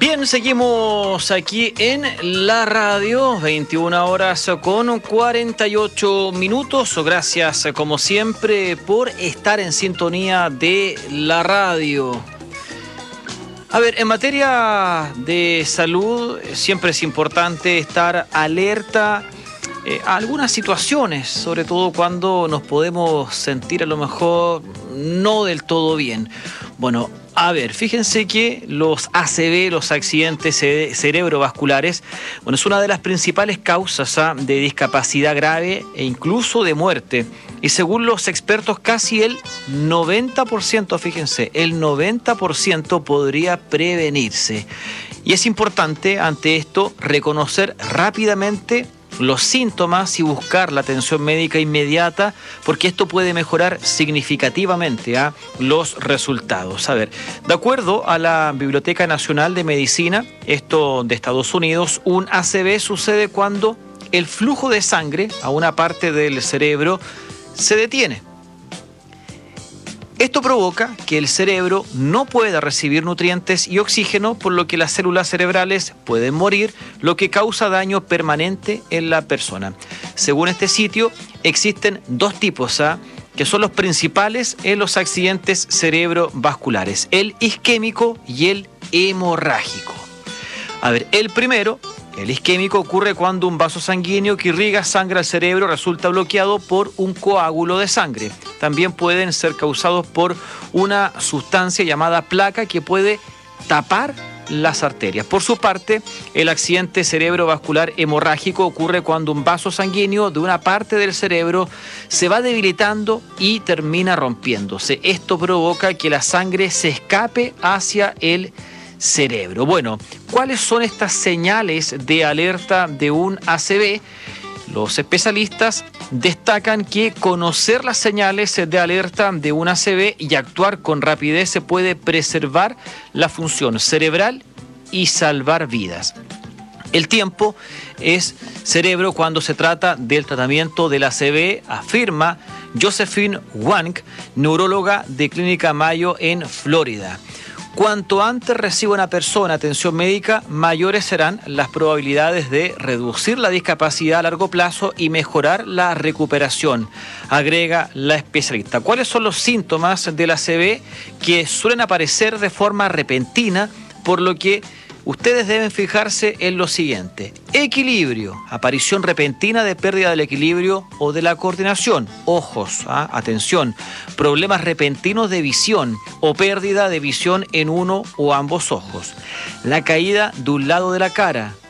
Bien, seguimos aquí en la radio, 21 horas con 48 minutos. Gracias, como siempre, por estar en sintonía de la radio. A ver, en materia de salud, siempre es importante estar alerta a algunas situaciones, sobre todo cuando nos podemos sentir a lo mejor no del todo bien. Bueno, a ver, fíjense que los ACV, los accidentes cerebrovasculares, bueno, es una de las principales causas de discapacidad grave e incluso de muerte. Y según los expertos, casi el 90%, fíjense, el 90% podría prevenirse. Y es importante ante esto reconocer rápidamente los síntomas y buscar la atención médica inmediata, porque esto puede mejorar significativamente los resultados. A ver, de acuerdo a la Biblioteca Nacional de Medicina, esto de Estados Unidos, un ACV sucede cuando el flujo de sangre a una parte del cerebro se detiene. Esto provoca que el cerebro no pueda recibir nutrientes y oxígeno, por lo que las células cerebrales pueden morir, lo que causa daño permanente en la persona. Según este sitio, existen dos tipos que son los principales en los accidentes cerebrovasculares: el isquémico y el hemorrágico. A ver, el primero, el isquémico, ocurre cuando un vaso sanguíneo que irriga sangre al cerebro resulta bloqueado por un coágulo de sangre. También pueden ser causados por una sustancia llamada placa que puede tapar las arterias. Por su parte, el accidente cerebrovascular hemorrágico ocurre cuando un vaso sanguíneo de una parte del cerebro se va debilitando y termina rompiéndose. Esto provoca que la sangre se escape hacia el cerebro. Bueno, ¿cuáles son estas señales de alerta de un ACV? Los especialistas destacan que conocer las señales de alerta de un ACV y actuar con rapidez se puede preservar la función cerebral y salvar vidas. El tiempo es cerebro cuando se trata del tratamiento del ACV, afirma Josephine Wang, neuróloga de Clínica Mayo en Florida. Cuanto antes reciba una persona atención médica, mayores serán las probabilidades de reducir la discapacidad a largo plazo y mejorar la recuperación, agrega la especialista. ¿Cuáles son los síntomas del ACV? Que suelen aparecer de forma repentina, por lo que ustedes deben fijarse en lo siguiente: equilibrio, aparición repentina de pérdida del equilibrio o de la coordinación. Ojos, atención, problemas repentinos de visión o pérdida de visión en uno o ambos ojos. La caída de un lado de la cara,